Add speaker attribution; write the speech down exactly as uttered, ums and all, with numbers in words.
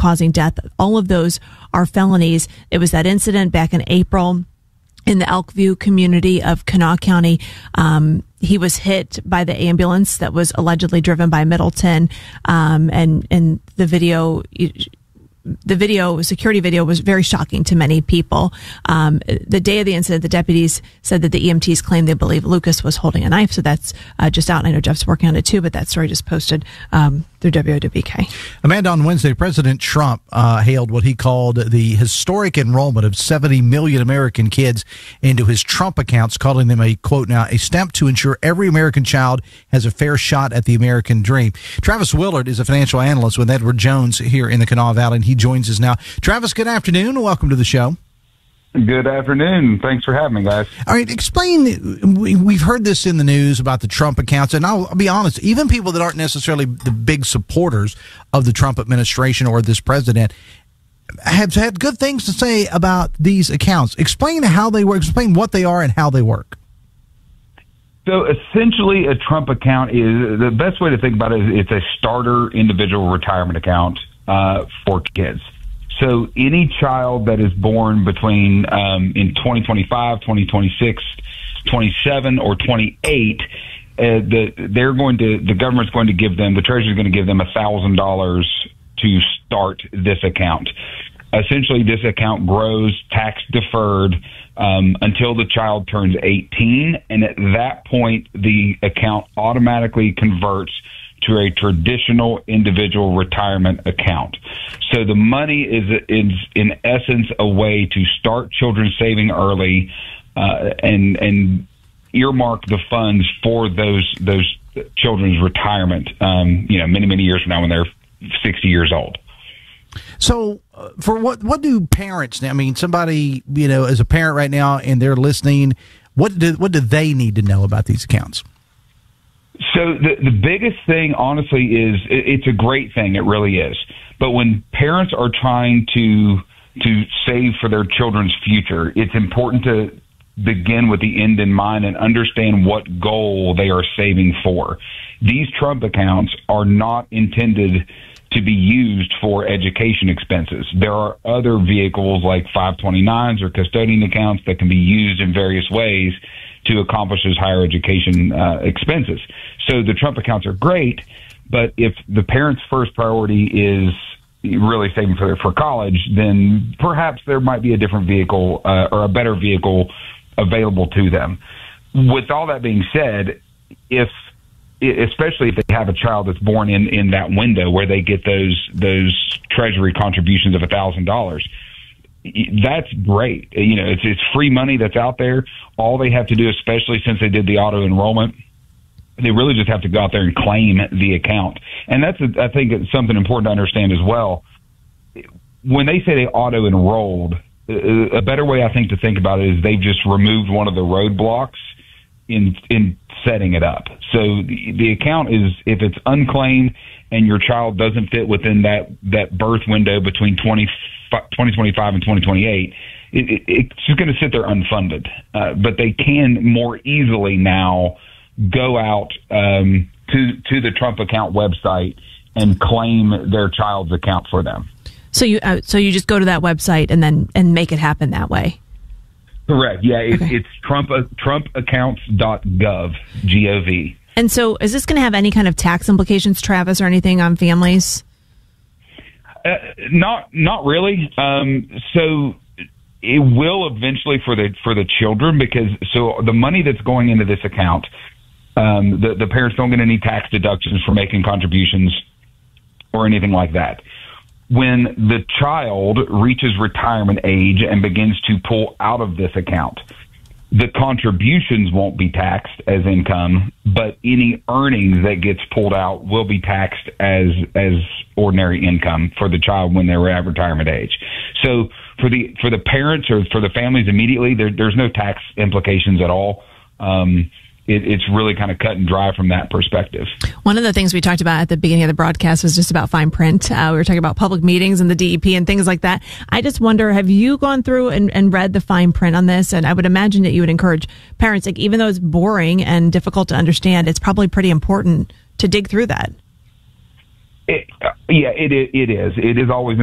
Speaker 1: causing death. All of those are felonies. It was that incident back in April in the Elkview community of Kanawha County. Um, he was hit by the ambulance that was allegedly driven by Middleton. Um, and, and the video, the video, security video was very shocking to many people. Um, the day of the incident, the deputies said that the E M Ts claimed they believe Lucas was holding a knife. So that's uh, just out. And I know Jeff's working on it too, but that story just posted um, through W O W K.
Speaker 2: Amanda, on Wednesday, President Trump uh, hailed what he called the historic enrollment of seventy million American kids into his Trump accounts, calling them a, quote, now, a step to ensure every American child has a fair shot at the American dream. Travis Willard is a financial analyst with Edward Jones here in the Kanawha Valley, and he joins us now. Travis, good afternoon. Welcome to the show.
Speaker 3: Good afternoon. Thanks for having me, guys.
Speaker 2: All right, explain. We've heard this in the news about the Trump accounts, and I'll, I'll be honest, even people that aren't necessarily the big supporters of the Trump administration or this president have had good things to say about these accounts. Explain how they work. Explain what they are and how they work.
Speaker 3: So essentially, a Trump account is, the best way to think about it is it's a starter individual retirement account uh, for kids. So any child that is born between um, in twenty twenty-five, twenty twenty-six, twenty-seven, or twenty-eight, uh, the they're going to the government's going to give them the Treasury is going to give them a thousand dollars to start this account. Essentially, this account grows tax deferred um, until the child turns eighteen, and at that point, the account automatically converts to a traditional individual retirement account. So the money is, is in essence, a way to start children saving early uh, and and earmark the funds for those those children's retirement. Um, you know, many many years from now when they're sixty years old.
Speaker 2: So, uh, for what what do parents? I mean, somebody you know, as a parent right now, and they're listening. What do what do they need to know about these accounts?
Speaker 3: So the the biggest thing, honestly, is it, it's a great thing. It really is. But when parents are trying to to save for their children's future, it's important to begin with the end in mind and understand what goal they are saving for. These Trump accounts are not intended to be used for education expenses. There are other vehicles like five twenty-nines or custodian accounts that can be used in various ways to accomplish those higher education uh, expenses. So the Trump accounts are great, but if the parent's first priority is really saving for for college, then perhaps there might be a different vehicle uh, or a better vehicle available to them. With all that being said, if especially if they have a child that's born in, in that window where they get those those Treasury contributions of a thousand dollars, that's great. You know, it's it's free money that's out there. All they have to do, especially since they did the auto enrollment, they really just have to go out there and claim the account. And that's, a, I think, it's something important to understand as well. When they say they auto enrolled, a better way I think to think about it is they've just removed one of the roadblocks in in setting it up. So the, the account is, if it's unclaimed and your child doesn't fit within that, that birth window between twenty twenty-five and twenty twenty-eight, it, it, it's just going to sit there unfunded. Uh, but they can more easily now go out um, to to the Trump account website and claim their child's account for them.
Speaker 1: So you uh, so you just go to that website and then and make it happen that way.
Speaker 3: Correct. Yeah, it,
Speaker 1: okay.
Speaker 3: It's Trump uh, Trump accounts dot gov, G O V.
Speaker 1: And so, is this going to have any kind of tax implications, Travis, or anything on families?
Speaker 3: Uh, not not really. Um, so it will eventually for the for the children, because so the money that's going into this account, um, the the parents don't get any tax deductions for making contributions or anything like that. When the child reaches retirement age and begins to pull out of this account, the contributions won't be taxed as income, but any earnings that gets pulled out will be taxed as as ordinary income for the child when they're at retirement age. So for the for the parents or for the families immediately, there, there's no tax implications at all. Um, it, it's really kind of cut and dry from that perspective.
Speaker 1: One of the things we talked about at the beginning of the broadcast was just about fine print. Uh, we were talking about public meetings and the D E P and things like that. I just wonder, have you gone through and, and read the fine print on this? And I would imagine that you would encourage parents, like, even though it's boring and difficult to understand, it's probably pretty important to dig through that.
Speaker 3: It, uh, yeah, it, it is. It is always